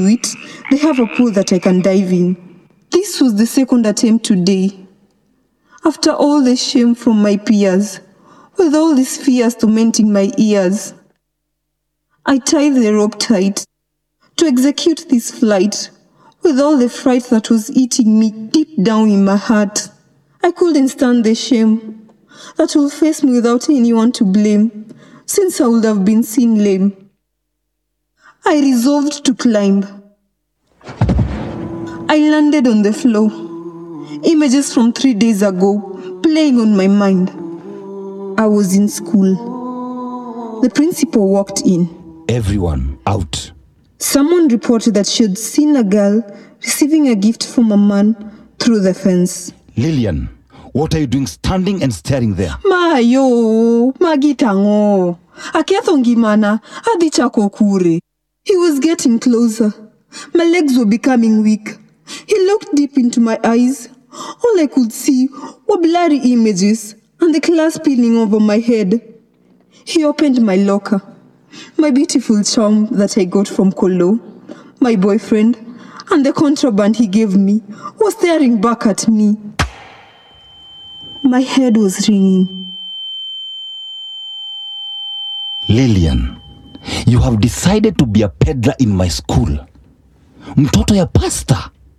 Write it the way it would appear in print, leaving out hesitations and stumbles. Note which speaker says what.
Speaker 1: it, they have a pool that I can dive in. This was the second attempt today. After all the shame from my peers, with all these fears tormenting my ears, I tied the rope tight to execute this flight, with all the fright that was eating me deep down in my heart. I couldn't stand the shame that will face me without anyone to blame, since I would have been seen lame. I resolved to climb. I landed on the floor. Images from 3 days ago playing on my mind. I was in school. The principal walked in.
Speaker 2: Everyone out.
Speaker 1: Someone reported that she had seen a girl receiving a gift from a man through the fence.
Speaker 2: Lillian, what are you doing standing and staring there?
Speaker 1: Mayo, magitango. Akiathongi mana, adichako kure. He was getting closer. My legs were becoming weak. He looked deep into my eyes. All I could see were blurry images and the class peeling over my head. He opened my locker. My beautiful charm that I got from Kolo, my boyfriend, and the contraband he gave me was staring back at me. My head was ringing.
Speaker 2: Lillian, you have decided to be a peddler in my school. Mtoto ya pasta.